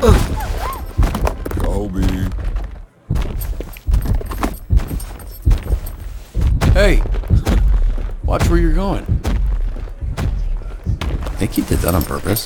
Kobe. Hey, watch where you're going. I think he did that on purpose.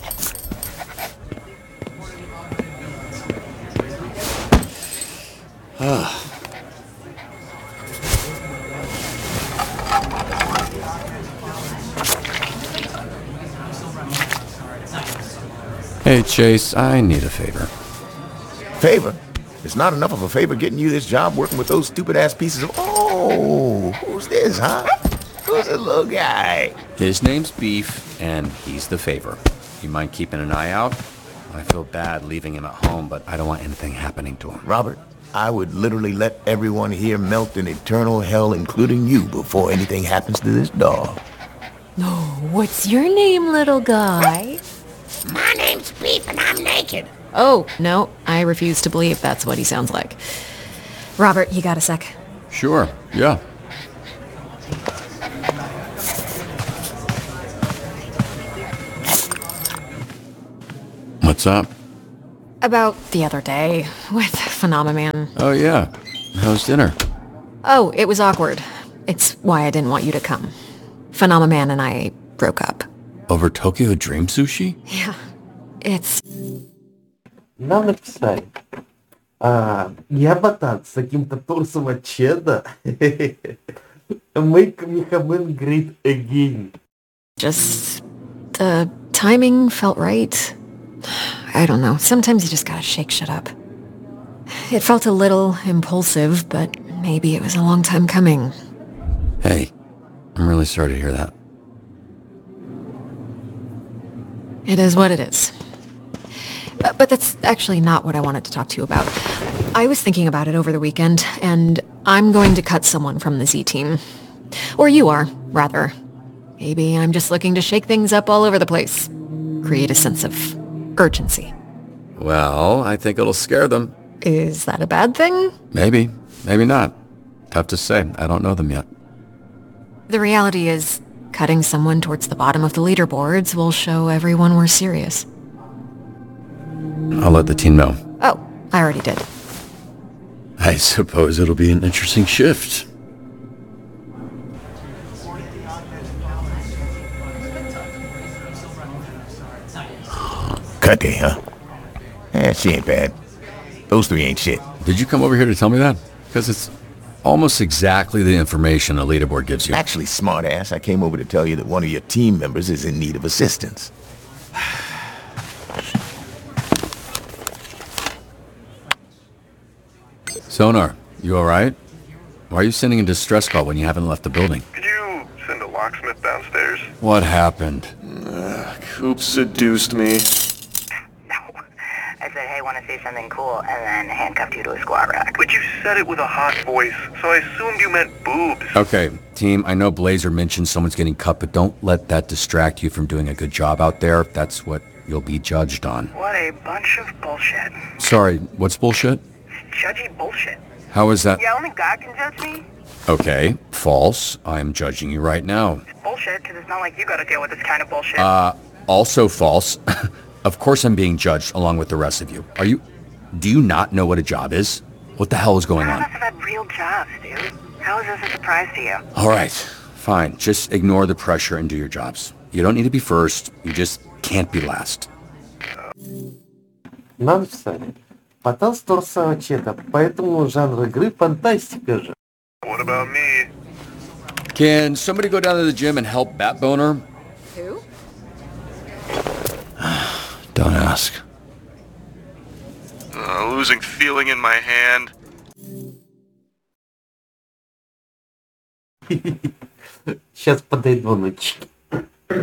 Hey, Chase, I need a favor. Favor? It's not enough of a favor getting you this job working with those stupid-ass pieces of... Oh, who's this, huh? Who's the little guy? His name's Beef, and he's the favor. You mind keeping an eye out? I feel bad leaving him at home, but I don't want anything happening to him. Robert, I would literally let everyone here melt in eternal hell, including you, before anything happens to this dog. No, what's your name, little guy? My name's Beef, and I'm naked. Oh, no, I refuse to believe that's what he sounds like. Robert, you got a sec? Sure, yeah. What's up? About the other day, with Phenomenon. Oh, yeah. How's dinner? Oh, it was awkward. It's why I didn't want you to come. Phenomenon and I broke up. Over Tokyo Dream Sushi? Yeah, it's... Нам написали. Я ботан с каким-то торсом от чеда. Make me come in great again. just... the timing felt right. I don't know. Sometimes you just gotta shake shit up. It felt a little impulsive, but maybe it was a long time coming. Hey, I'm really sorry to hear that. It is what it is. But that's actually not what I wanted to talk to you about. I was thinking about it over the weekend, and I'm going to cut someone from the Z team. Or you are, rather. Maybe I'm just looking to shake things up all over the place. Create a sense of urgency. Well, I think it'll scare them. Is that a bad thing? Maybe, maybe not. Tough to say. I don't know them yet. The reality is, cutting someone towards the bottom of the leaderboards will show everyone we're serious. I'll let the team know. Oh, I already did. I suppose it'll be an interesting shift. Cutty, huh? She ain't bad. Those three ain't shit. Did you come over here to tell me that? Because it's almost exactly the information a leaderboard gives you. Actually, smartass, I came over to tell you that one of your team members is in need of assistance. Sonar, you alright? Why are you sending a distress call when you haven't left the building? Could you send a locksmith downstairs? What happened? Coop seduced me. No. I said, hey, want to say something cool, and then handcuffed you to a squat rack. But you said it with a hot voice, so I assumed you meant boobs. Okay, team, I know Blazer mentioned someone's getting cut, but don't let that distract you from doing a good job out there. That's what you'll be judged on. What a bunch of bullshit. Sorry, what's bullshit? Judgy bullshit. How is that? Yeah, only God can judge me. Okay, false. I'm judging you right now. It's bullshit, because it's not like you gotta deal with this kind of bullshit. Also false. Of course I'm being judged along with the rest of you. Do you not know what a job is? What the hell is going None of on? us have had real jobs, dude. How is this a surprise to you? All right, fine. Just ignore the pressure and do your jobs. You don't need to be first. You just can't be last. Нам написали. Ботан с торсом от чеда, поэтому жанр игры фантастика же. What about me? Can somebody go down to the gym and help Bat Boner? Who? Don't ask. Losing feeling in my hand. Сейчас подойду, внучки.